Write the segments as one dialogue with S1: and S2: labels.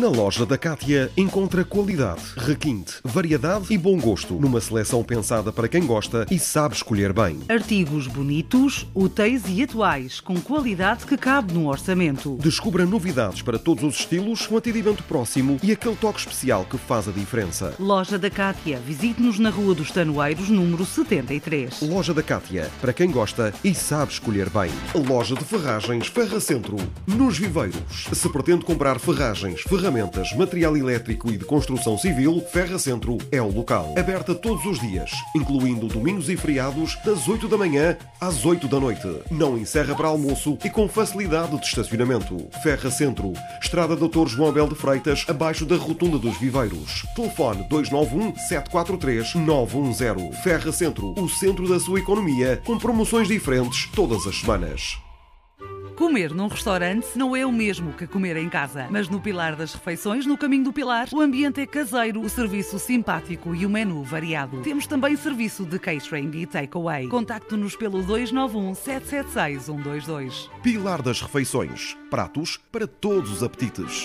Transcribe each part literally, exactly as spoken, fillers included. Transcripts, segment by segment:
S1: Na loja da Cátia encontra qualidade, requinte, variedade e bom gosto, numa seleção pensada para quem gosta e sabe escolher bem.
S2: Artigos bonitos, úteis e atuais, com qualidade que cabe no orçamento.
S1: Descubra novidades para todos os estilos, um atendimento próximo e aquele toque especial que faz a diferença.
S2: Loja da Cátia. Visite-nos na Rua dos Tanoeiros, número setenta e três.
S1: Loja da Cátia, para quem gosta e sabe escolher bem. Loja de Ferragens Ferra Centro, nos Viveiros. Se pretende comprar ferragens, ferramentas, material elétrico e de construção civil, Ferra Centro é o local. Aberta todos os dias, incluindo domingos e feriados, das oito da manhã às oito da noite. Não encerra para almoço e com facilidade de estacionamento. Ferra Centro, Estrada doutor João Abel de Freitas, abaixo da Rotunda dos Viveiros. Telefone dois nove um, sete quatro três, nove um zero. Ferra Centro, o centro da sua economia, com promoções diferentes todas as semanas.
S2: Comer num restaurante não é o mesmo que comer em casa. Mas no Pilar das Refeições, no Caminho do Pilar, o ambiente é caseiro, o serviço simpático e o menu variado. Temos também serviço de catering e takeaway. Contacte-nos pelo dois nove um, sete sete seis, um dois dois.
S1: Pilar das Refeições. Pratos para todos os apetites.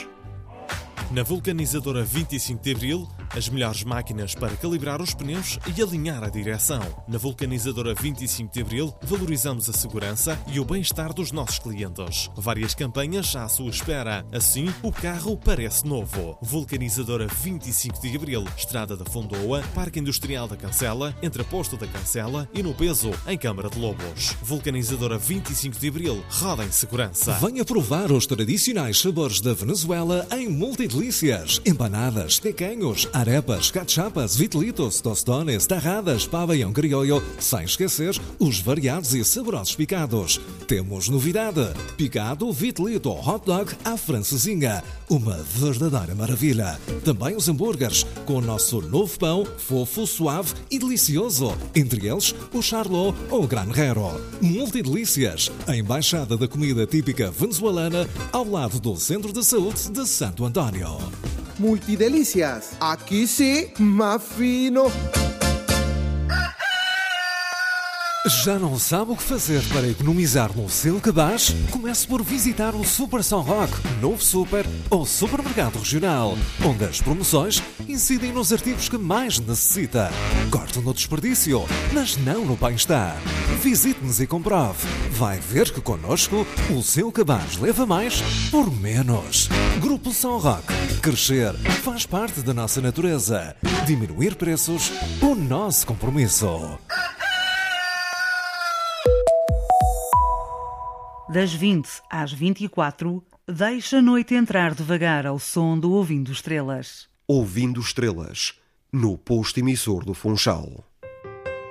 S3: Na vulcanizadora vinte e cinco de Abril, as melhores máquinas para calibrar os pneus e alinhar a direção. Na vulcanizadora vinte e cinco de Abril, valorizamos a segurança e o bem-estar dos nossos clientes. Várias campanhas à sua espera. Assim, o carro parece novo. Vulcanizadora vinte e cinco de Abril, Estrada da Fondoa, Parque Industrial da Cancela, entre Posto da Cancela e no Peso, em Câmara de Lobos. Vulcanizadora vinte e cinco de Abril, roda em segurança.
S4: Venha provar os tradicionais sabores da Venezuela em multidelícias. Empanadas, tequeños, arepas, cachapas, vitelitos, tostones, tarradas, pabellão criollo, sem esquecer os variados e saborosos picados. Temos novidade: picado, vitelito, hot dog à francesinha. Uma verdadeira maravilha. Também os hambúrgueres, com o nosso novo pão, fofo, suave e delicioso. Entre eles, o charlot ou o granjero. Multidelícias, a embaixada da comida típica venezuelana, ao lado do Centro de Saúde de Santo António.
S5: Multidelícias, aqui sim, mais fino.
S4: Já não sabe o que fazer para economizar no seu cabaz? Comece por visitar o Super São Roque, novo super ou supermercado regional, onde as promoções incidem nos artigos que mais necessita. Corte no desperdício, mas não no bem-estar. Visite-nos e comprove. Vai ver que connosco o seu cabaz leva mais por menos. Grupo São Roque. Crescer faz parte da nossa natureza. Diminuir preços, o nosso compromisso.
S2: Das vinte às vinte e quatro, deixa a noite entrar devagar ao som do Ouvindo Estrelas.
S1: Ouvindo Estrelas, no posto emissor do Funchal.